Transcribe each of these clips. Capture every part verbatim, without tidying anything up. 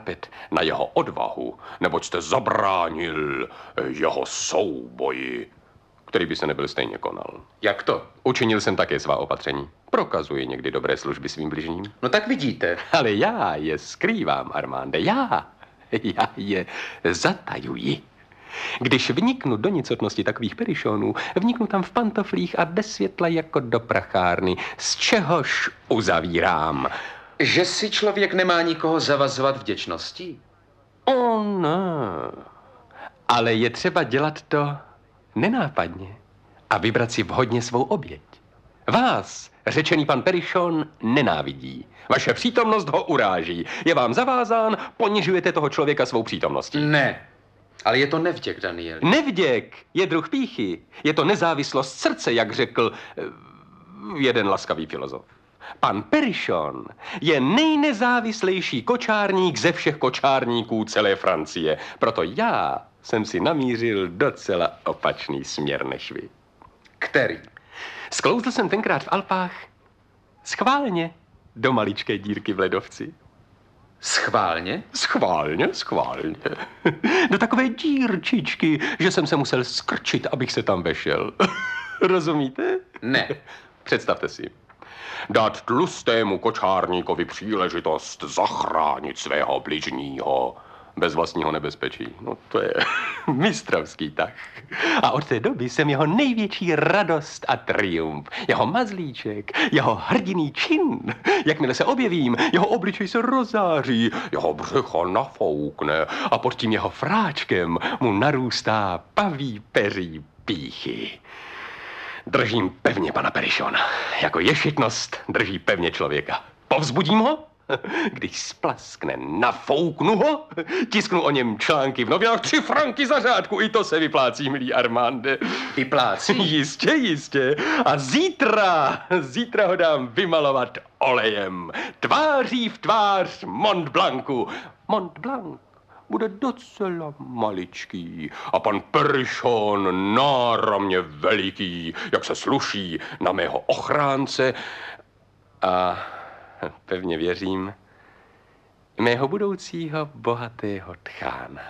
trapit na jeho odvahu, neboť jste zabránil jeho souboji, který by se nebyl stejně konal. Jak to? Učinil jsem také svá opatření. Prokazuji někdy dobré služby svým bližním. No tak vidíte. Ale já je skrývám, Armande, já. Já je zatajuji. Když vniknu do nicotnosti takových perišonů, vniknu tam v pantoflích a bez světla jako do prachárny, z čehož uzavírám. Že si člověk nemá nikoho zavazovat vděčností? O, no. Ale je třeba dělat to nenápadně a vybrat si vhodně svou oběť. Vás, řečený pan Perišon, nenávidí. Vaše přítomnost ho uráží. Je vám zavázán, ponižujete toho člověka svou přítomností. Ne, ale je to nevděk, Daniel. Nevděk je druh pýchy. Je to nezávislost srdce, jak řekl eh, jeden laskavý filozof. Pan Perišon je nejnezávislejší kočárník ze všech kočárníků celé Francie. Proto já jsem si namířil docela opačný směr než vy. Který? Sklouzl jsem tenkrát v Alpách schválně do maličké dírky v ledovci. Schválně? Schválně, schválně. Do takové dírčičky, že jsem se musel skrčit, abych se tam vešel. Rozumíte? Ne. Představte si. Dát tlustému kočárníkovi příležitost zachránit svého bližního bez vlastního nebezpečí. No to je mistrovský tah. A od té doby jsem jeho největší radost a triumf. Jeho mazlíček, jeho hrdinný čin. Jakmile se objevím, jeho obličej se rozáří, jeho břicho nafoukne a pod tím jeho fráčkem mu narůstá paví peří pýchy. Držím pevně pana Perišona. Jako ješitnost drží pevně člověka. Povzbudím ho? Když splaskne, nafouknu ho, tisknu o něm články v novinách, tři franky za řádku, i to se vyplácí, milý Armande. Vyplácí? Jistě, jistě. A zítra, zítra ho dám vymalovat olejem. Tváří v tvář Mont Blancu. Mont Blanc bude docela maličký a pan Perišon náramně veliký, jak se sluší na mého ochránce a pevně věřím, mého budoucího bohatého tchána.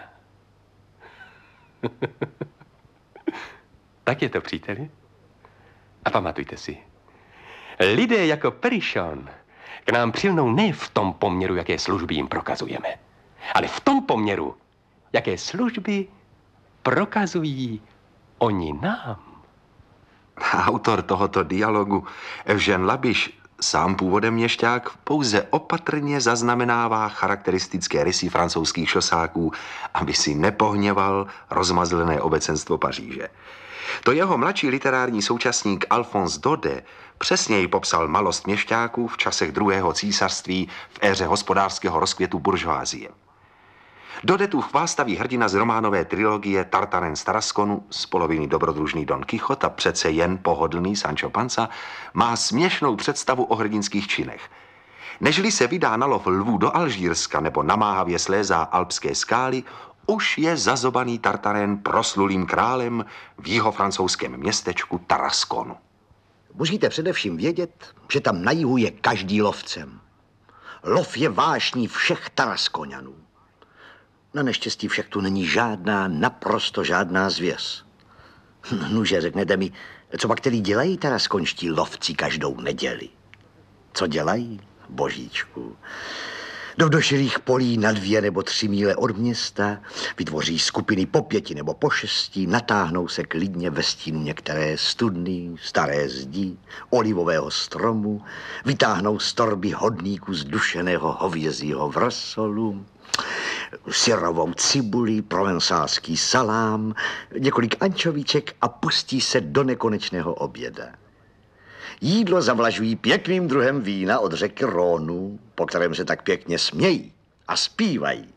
Tak je to, příteli. A pamatujte si, lidé jako Perišon k nám přilnou ne v tom poměru, jaké služby jim prokazujeme, ale v tom poměru, jaké služby prokazují oni nám. Autor tohoto dialogu, Eugène Labiche, sám původem měšťák, pouze opatrně zaznamenává charakteristické rysy francouzských šosáků, aby si nepohněval rozmazlené obecenstvo Paříže. To jeho mladší literární současník Alphonse Daudet přesněji popsal malost měšťáků v časech druhého císařství v éře hospodářského rozkvětu buržoázie. Daudetův chvástavý hrdina z románové trilogie Tartarin z Tarasconu, z poloviny dobrodružný Don Quixote a přece jen pohodlný Sancho Panza, má směšnou představu o hrdinských činech. Nežli se vydá na lov lvů do Alžírska nebo namáhavě slézá alpské skály, už je zazobaný Tartarin proslulým králem v jihofrancouzském městečku Tarasconu. Musíte především vědět, že tam na jihu je každý lovcem. Lov je vášní všech Taraskonňanů. Na neštěstí však tu není žádná, naprosto žádná zvěř. Nuže, řeknete mi, co pak tedy dělají taraskonští lovci každou neděli? Co dělají, božíčku? Jdou do širých polí na dvě nebo tři míle od města, vytvoří skupiny po pěti nebo po šesti, natáhnou se klidně ve stínu některé studny, staré zdi, olivového stromu, vytáhnou z torby hodníku zdušeného hovězího vrasolu, syrovou cibuli, provensálský salám, několik ančovíček a pustí se do nekonečného oběda. Jídlo zavlažují pěkným druhem vína od řeky Rónu, po kterém se tak pěkně smějí a zpívají.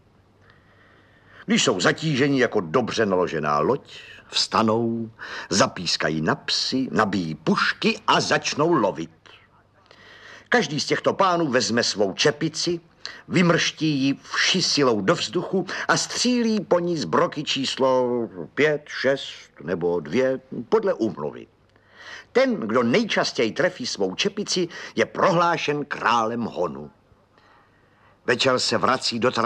Když jsou zatíženi jako dobře naložená loď, vstanou, zapískají na psy, nabijí pušky a začnou lovit. Každý z těchto pánů vezme svou čepici, vymrští ji vši silou do vzduchu a střílí po ní z broky číslo pět, šest nebo dvě, podle úmluvy. Ten, kdo nejčastěji trefí svou čepici, je prohlášen králem honu. Večer se vrací do